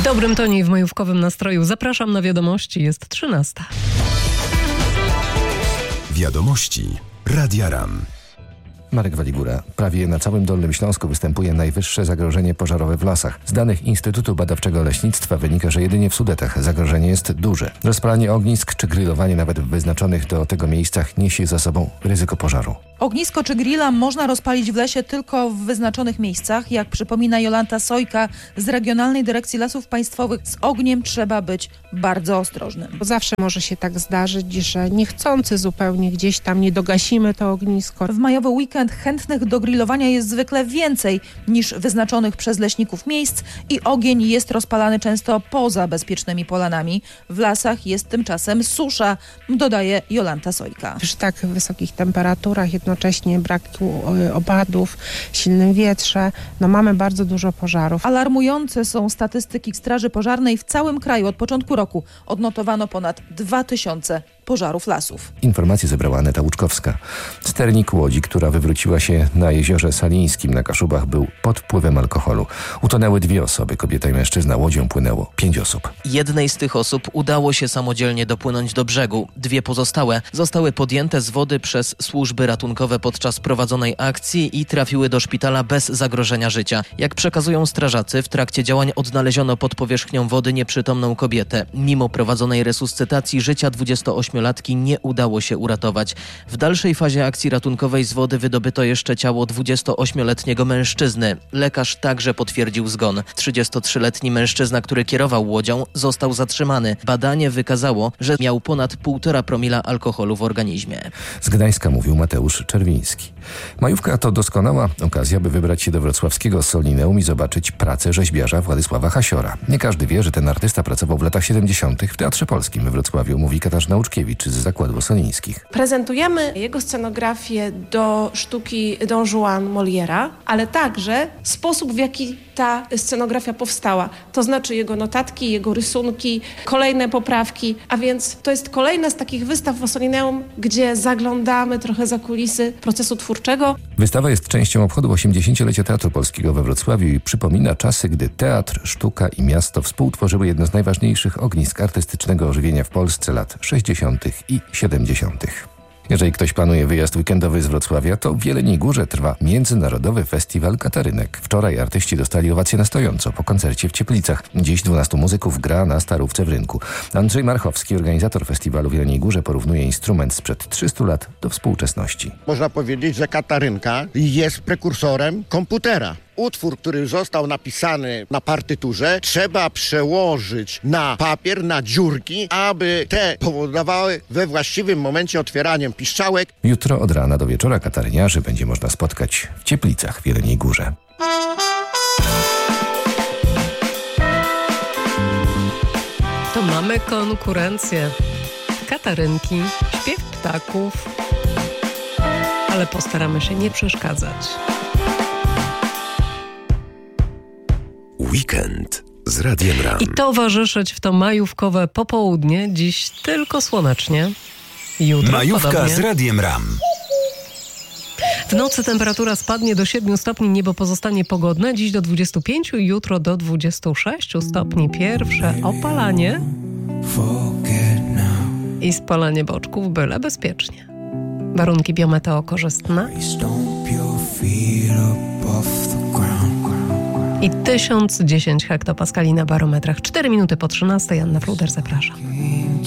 W dobrym tonie i w majówkowym nastroju zapraszam na wiadomości. Jest 13. Wiadomości Radia RAM. Marek Waligura. Prawie na całym Dolnym Śląsku występuje najwyższe zagrożenie pożarowe w lasach. Z danych Instytutu Badawczego Leśnictwa wynika, że jedynie w Sudetach zagrożenie jest duże. Rozpalanie ognisk czy grillowanie nawet w wyznaczonych do tego miejscach niesie za sobą ryzyko pożaru. Ognisko czy grilla można rozpalić w lesie tylko w wyznaczonych miejscach. Jak przypomina Jolanta Sojka z Regionalnej Dyrekcji Lasów Państwowych, z ogniem trzeba być bardzo ostrożnym. Bo zawsze może się tak zdarzyć, że niechcący zupełnie gdzieś tam nie dogasimy to ognisko. W majowy weekend chętnych do grillowania jest zwykle więcej niż wyznaczonych przez leśników miejsc i ogień jest rozpalany często poza bezpiecznymi polanami. W lasach jest tymczasem susza, dodaje Jolanta Sojka. Przy tak wysokich temperaturach, jednocześnie braku opadów, silnym wietrze, mamy bardzo dużo pożarów. Alarmujące są statystyki Straży Pożarnej. W całym kraju od początku roku odnotowano ponad 2000 pożarów lasów. Informacje zebrała Aneta Łuczkowska. Sternik łodzi, która wywróciła się na jeziorze Salińskim na Kaszubach, był pod wpływem alkoholu. Utonęły 2 osoby, kobieta i mężczyzna. Łodzią płynęło 5 osób. Jednej z tych osób udało się samodzielnie dopłynąć do brzegu. 2 pozostałe zostały podjęte z wody przez służby ratunkowe podczas prowadzonej akcji i trafiły do szpitala bez zagrożenia życia. Jak przekazują strażacy, w trakcie działań odnaleziono pod powierzchnią wody nieprzytomną kobietę. Mimo prowadzonej resuscytacji życia 28-latki nie udało się uratować. W dalszej fazie akcji ratunkowej z wody wydobyto jeszcze ciało 28-letniego mężczyzny. Lekarz także potwierdził zgon. 33-letni mężczyzna, który kierował łodzią, został zatrzymany. Badanie wykazało, że miał ponad 1,5 promila alkoholu w organizmie. Z Gdańska mówił Mateusz Czerwiński. Majówka to doskonała okazja, by wybrać się do wrocławskiego Solineum i zobaczyć pracę rzeźbiarza Władysława Hasiora. Nie każdy wie, że ten artysta pracował w latach 70. w Teatrze Polskim we Wrocławiu, mówi Katarzyna Łuczkiewicz z Zakładu Ossolińskich. Prezentujemy jego scenografię do sztuki Don Juan Moliera, ale także sposób, w jaki ta scenografia powstała. To znaczy jego notatki, jego rysunki, kolejne poprawki, a więc to jest kolejna z takich wystaw w Ossolineum, gdzie zaglądamy trochę za kulisy procesu twórczego. Wystawa jest częścią obchodu 80-lecia Teatru Polskiego we Wrocławiu i przypomina czasy, gdy teatr, sztuka i miasto współtworzyły jedno z najważniejszych ognisk artystycznego ożywienia w Polsce lat 60. i 70. Jeżeli ktoś planuje wyjazd weekendowy z Wrocławia, to w Jeleniej Górze trwa Międzynarodowy Festiwal Katarynek. Wczoraj artyści dostali owację na stojąco po koncercie w Cieplicach. Dziś 12 muzyków gra na Starówce w Rynku. Andrzej Marchowski, organizator festiwalu w Jeleniej Górze, porównuje instrument sprzed 300 lat do współczesności. Można powiedzieć, że katarynka jest prekursorem komputera. Utwór, który został napisany na partyturze, trzeba przełożyć na papier, na dziurki, aby te powodowały we właściwym momencie otwieraniem piszczałek. Jutro od rana do wieczora kataryniarzy będzie można spotkać w Cieplicach w Jeleniej Górze. To mamy konkurencję. Katarynki, śpiew ptaków, ale postaramy się nie przeszkadzać. Weekend z Radiem RAM. I towarzyszyć w to majówkowe popołudnie. Dziś tylko słonecznie. Jutro Majówka podobnie. z Radiem RAM. W nocy temperatura spadnie do 7 stopni, niebo pozostanie pogodne. Dziś do 25, jutro do 26 stopni. Pierwsze opalanie i spalanie boczków, byle bezpiecznie. Warunki biometeo korzystne. I 1010 hektopaskali na barometrach. 4 minuty po 13. Anna Fluder, zapraszam.